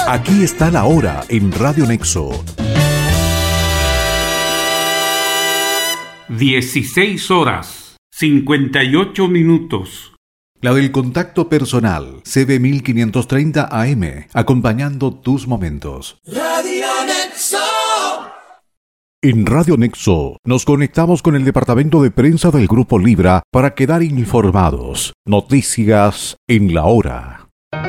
Aquí está la hora en Radio Nexo. 16 horas, 58 minutos. La del contacto personal, CB 1530 AM, acompañando tus momentos. Radio Nexo. En Radio Nexo nos conectamos con el departamento de prensa del Grupo Libra para quedar informados. Noticias en la hora.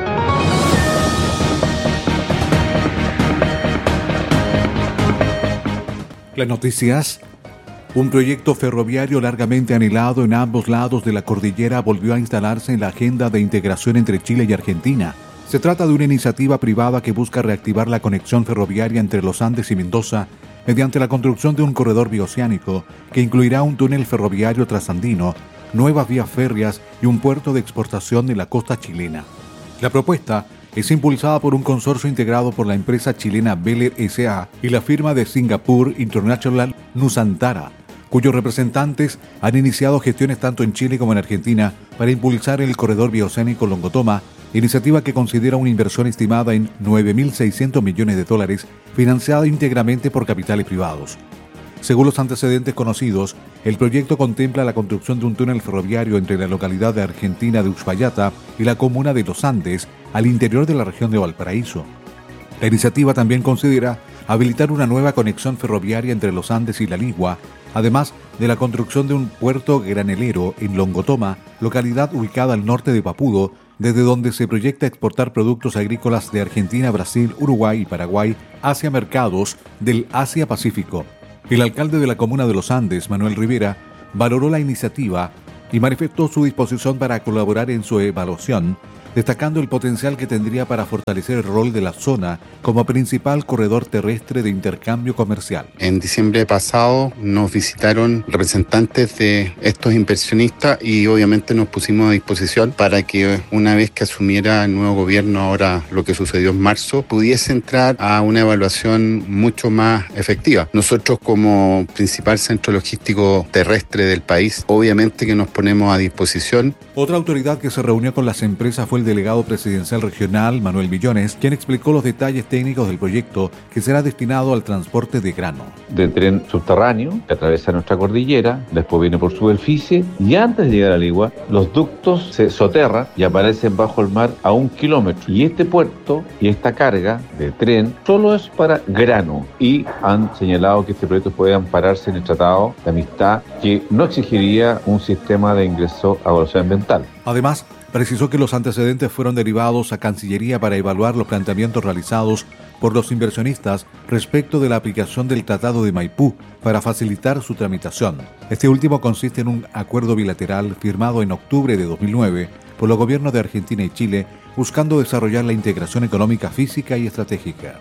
Las noticias. Un proyecto ferroviario largamente anhelado en ambos lados de la cordillera volvió a instalarse en la agenda de integración entre Chile y Argentina. Se trata de una iniciativa privada que busca reactivar la conexión ferroviaria entre los Andes y Mendoza mediante la construcción de un corredor bioceánico que incluirá un túnel ferroviario trasandino, nuevas vías férreas y un puerto de exportación en la costa chilena. La propuesta es impulsada por un consorcio integrado por la empresa chilena Beller S.A. y la firma de Singapur International Nusantara, cuyos representantes han iniciado gestiones tanto en Chile como en Argentina para impulsar el corredor bioceánico Longotoma, iniciativa que considera una inversión estimada en $9.600 millones, financiada íntegramente por capitales privados. Según los antecedentes conocidos, el proyecto contempla la construcción de un túnel ferroviario entre la localidad de argentina de Uspallata y la comuna de Los Andes, al interior de la región de Valparaíso. La iniciativa también considera habilitar una nueva conexión ferroviaria entre Los Andes y La Ligua, además de la construcción de un puerto granelero en Longotoma, localidad ubicada al norte de Papudo, desde donde se proyecta exportar productos agrícolas de Argentina, Brasil, Uruguay y Paraguay hacia mercados del Asia-Pacífico. El alcalde de la comuna de Los Andes, Manuel Rivera, valoró la iniciativa y manifestó su disposición para colaborar en su evaluación, destacando el potencial que tendría para fortalecer el rol de la zona como principal corredor terrestre de intercambio comercial. En diciembre pasado nos visitaron representantes de estos inversionistas y obviamente nos pusimos a disposición para que una vez que asumiera el nuevo gobierno, ahora lo que sucedió en marzo, pudiese entrar a una evaluación mucho más efectiva. Nosotros como principal centro logístico terrestre del país, obviamente que nos ponemos a disposición. Otra autoridad que se reunió con las empresas fue el delegado presidencial regional, Manuel Millones, quien explicó los detalles técnicos del proyecto que será destinado al transporte de grano. De tren subterráneo que atraviesa nuestra cordillera, después viene por superficie y antes de llegar a Ligua, los ductos se soterran y aparecen bajo el mar a 1 kilómetro. Y este puerto y esta carga de tren solo es para grano y han señalado que este proyecto puede ampararse en el Tratado de Amistad que no exigiría un sistema de ingreso a evaluación ambiental. Además, precisó que los antecedentes fueron derivados a Cancillería para evaluar los planteamientos realizados por los inversionistas respecto de la aplicación del Tratado de Maipú para facilitar su tramitación. Este último consiste en un acuerdo bilateral firmado en octubre de 2009 por los gobiernos de Argentina y Chile, buscando desarrollar la integración económica, física y estratégica.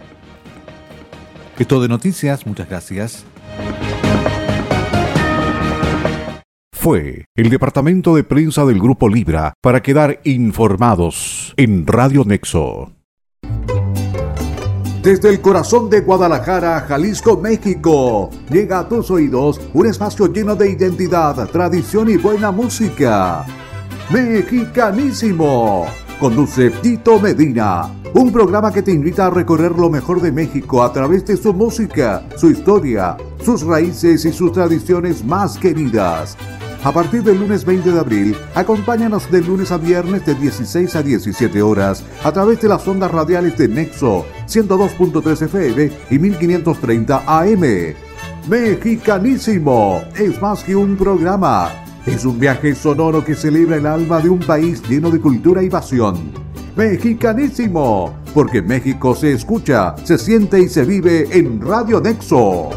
Esto de noticias, muchas gracias. Fue el departamento de prensa del Grupo Libra para quedar informados en Radio Nexo. Desde el corazón de Guadalajara, Jalisco, México, llega a tus oídos un espacio lleno de identidad, tradición y buena música. Mexicanísimo. Conduce Tito Medina, un programa que te invita a recorrer lo mejor de México a través de su música, su historia, sus raíces y sus tradiciones más queridas. A partir del lunes 20 de abril, acompáñanos de lunes a viernes de 16 a 17 horas a través de las ondas radiales de Nexo 102.3 FM y 1530 AM. Mexicanísimo es más que un programa. Es un viaje sonoro que celebra el alma de un país lleno de cultura y pasión. Mexicanísimo, porque México se escucha, se siente y se vive en Radio Nexo.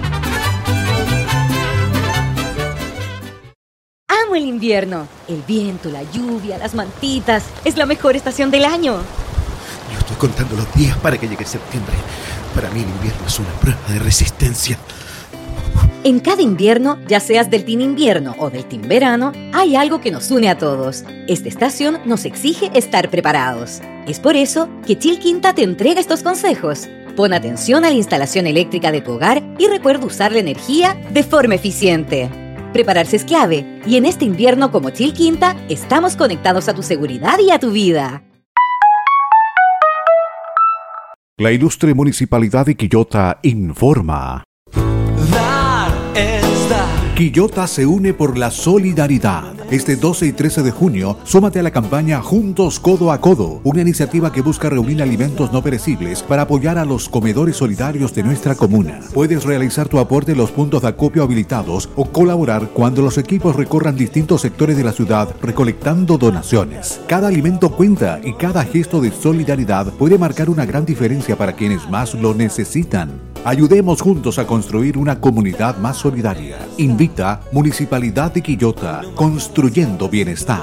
Amo el invierno. El viento, la lluvia, las mantitas. Es la mejor estación del año. Yo estoy contando los días para que llegue septiembre. Para mí el invierno es una prueba de resistencia. En cada invierno, ya seas del team invierno o del team verano, hay algo que nos une a todos. Esta estación nos exige estar preparados. Es por eso que Chilquinta te entrega estos consejos. Pon atención a la instalación eléctrica de tu hogar y recuerda usar la energía de forma eficiente. Prepararse es clave, y en este invierno como Chilquinta, estamos conectados a tu seguridad y a tu vida. La ilustre Municipalidad de Quillota informa. Dar es dar. Quillota se une por la solidaridad. Este 12 y 13 de junio, súmate a la campaña Juntos Codo a Codo, una iniciativa que busca reunir alimentos no perecibles para apoyar a los comedores solidarios de nuestra comuna. Puedes realizar tu aporte en los puntos de acopio habilitados o colaborar cuando los equipos recorran distintos sectores de la ciudad recolectando donaciones. Cada alimento cuenta y cada gesto de solidaridad puede marcar una gran diferencia para quienes más lo necesitan. Ayudemos juntos a construir una comunidad más solidaria. Invita Municipalidad de Quillota, construyendo bienestar.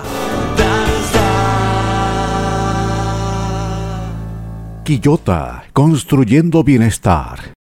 Quillota, construyendo bienestar.